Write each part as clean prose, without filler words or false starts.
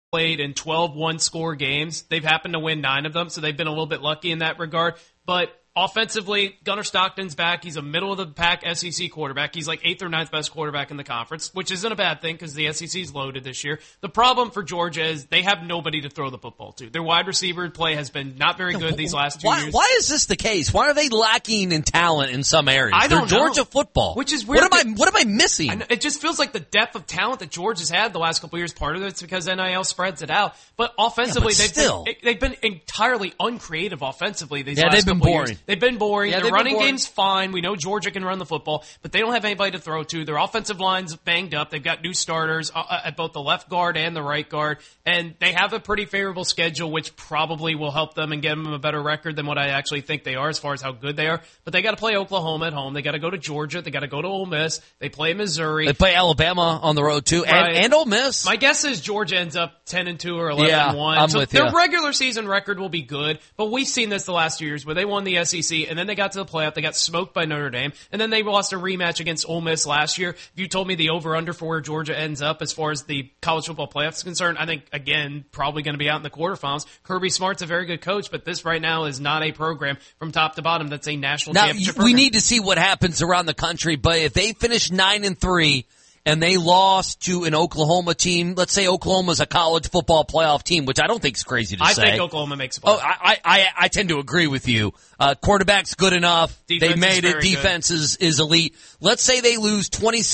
played in 12 one-score games. They've happened to win 9 of them, so they've been a little bit lucky in that regard. But offensively, Gunnar Stockton's back. He's a middle-of-the-pack SEC quarterback. He's like 8th or 9th best quarterback in the conference, which isn't a bad thing because the SEC's loaded this year. The problem for Georgia is they have nobody to throw the football to. Their wide receiver play has been not very good these last 2 years. Why is this the case? Why are they lacking in talent in some areas? I don't They're know. Georgia football. Which is weird. What am I missing? It just feels like the depth of talent that Georgia's had the last couple of years, part of it's because NIL spreads it out. But offensively, they've been entirely uncreative offensively these last couple of years. They've been boring. Their running game's fine. We know Georgia can run the football, but they don't have anybody to throw to. Their offensive line's banged up. They've got new starters at both the left guard and the right guard, and they have a pretty favorable schedule, which probably will help them and get them a better record than what I actually think they are as far as how good they are. But they got to play Oklahoma at home. They got to go to Georgia. They got to go to Ole Miss. They play Missouri. They play Alabama on the road too, and Ole Miss. My guess is Georgia ends up 10-2 or 11-1. I'm so with you. Their regular season record will be good, but we've seen this the last 2 years where they won the SEC and then they got to the playoff. They got smoked by Notre Dame, and then they lost a rematch against Ole Miss last year. If you told me the over-under for where Georgia ends up as far as the college football playoff is concerned, I think, again, probably going to be out in the quarterfinals. Kirby Smart's a very good coach, but this right now is not a program from top to bottom that's a national championship program. We need to see what happens around the country, but if they finish 9-3 and they lost to an Oklahoma team, let's say Oklahoma's a college football playoff team, which I don't think is crazy to say. I think Oklahoma makes a playoff. I tend to agree with you. Quarterback's good enough. Defense they made it. Defense is elite. Let's say they lose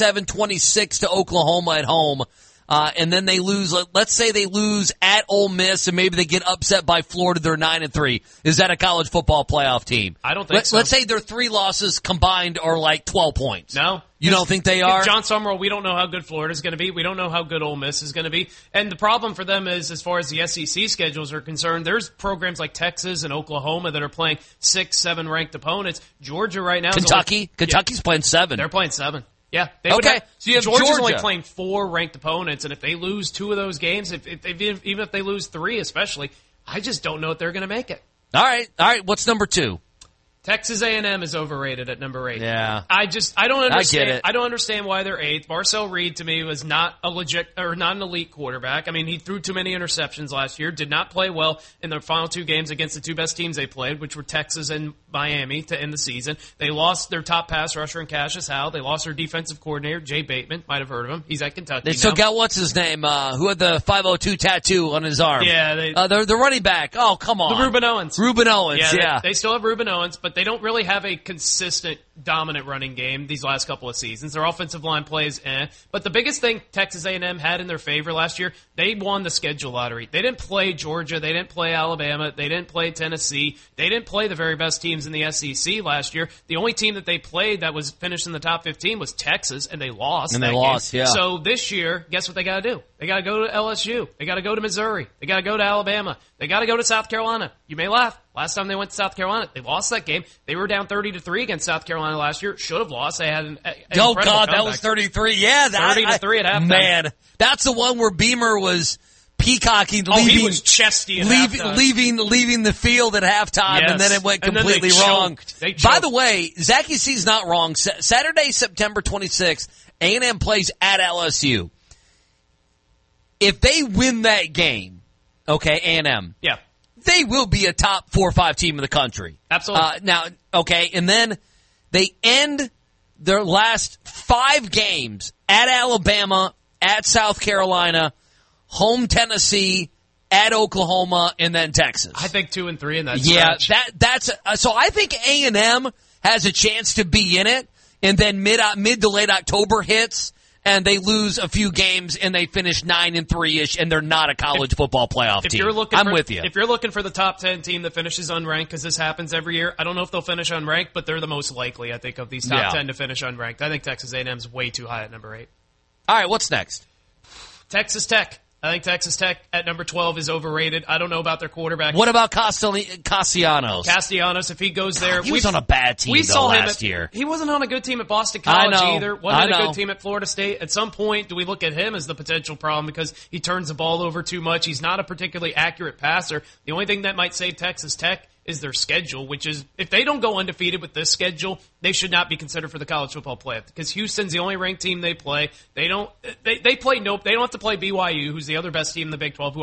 27-26 to Oklahoma at home. And then they lose, let's say they lose at Ole Miss and maybe they get upset by Florida. They're 9-3. Is that a college football playoff team? I don't think so. Let's say their 3 losses combined are like 12 points. No. You don't think they are? John Summerall, we don't know how good Florida's going to be. We don't know how good Ole Miss is going to be. And the problem for them is, as far as the SEC schedules are concerned, there's programs like Texas and Oklahoma that are playing 6, 7 ranked opponents. Georgia right now. Kentucky's playing 7. They're playing 7. Yeah. Okay. So you have Georgia's Georgia. only playing 4 ranked opponents, and if they lose 2 of those games, even if they lose 3 especially, I just don't know if they're going to make it. All right. What's number 2? Texas A&M is overrated at number 8. Yeah. I don't understand. I get it. I don't understand why they're 8th. Marcel Reed to me was not an elite quarterback. I mean, he threw too many interceptions last year, did not play well in their final 2 games against the 2 best teams they played, which were Texas and Miami to end the season. They lost their top pass rusher in Cassius Howell. They lost their defensive coordinator, Jay Bateman. Might have heard of him. He's at Kentucky They still got what's his name, who had the 502 tattoo on his arm. Yeah. The running back. Oh, come on. The Reuben Owens. Yeah. They still have Reuben Owens, but they don't really have a consistent, dominant running game these last couple of seasons. Their offensive line plays But the biggest thing Texas A&M had in their favor last year, they won the schedule lottery. They didn't play Georgia. They didn't play Alabama. They didn't play Tennessee. They didn't play the very best teams in the SEC last year. The only team that they played that was finished in the top 15 was Texas, and they lost. Yeah. So this year, guess what they got to do? They got to go to LSU. They got to go to Missouri. They got to go to Alabama. They got to go to South Carolina. You may laugh. Last time they went to South Carolina, they lost that game. They were down 30-3 against South Carolina last year. Should have lost. They had an incredible comeback. That was 33. Yeah, 30-3 at halftime. Man, that's the one where Beamer was peacocking, he was chesty at halftime. leaving the field at halftime, yes. And then it went completely wrong. By the way, Zachy C's not wrong. Saturday, September 26th, A&M plays at LSU. If they win that game, okay, A&M. Yeah. They will be a top 4 or 5 team in the country. Absolutely. And then they end their last 5 games at Alabama, at South Carolina, home Tennessee, at Oklahoma, and then Texas. I think 2 and 3 in that stretch. Yeah, that's so I think A&M has a chance to be in it, and then mid to late October hits, and they lose a few games, and they finish 9-3-ish, and they're not a college football playoff team. I'm with you. If you're looking for the top 10 team that finishes unranked, because this happens every year, I don't know if they'll finish unranked, but they're the most likely, I think, of these top 10 to finish unranked. I think Texas A&M's way too high at number 8. All right, what's next? Texas Tech. I think Texas Tech at number 12 is overrated. I don't know about their quarterback. What about Castellanos? Castellanos, if he goes there. He was on a bad team last year. He wasn't on a good team at Boston College either. Wasn't a good team at Florida State. At some point, do we look at him as the potential problem because he turns the ball over too much? He's not a particularly accurate passer. The only thing that might save Texas Tech is their schedule, which is, if they don't go undefeated with this schedule, they should not be considered for the college football playoff because Houston's the only ranked team they play. They don't have to play BYU, who's the other best team in the Big 12, who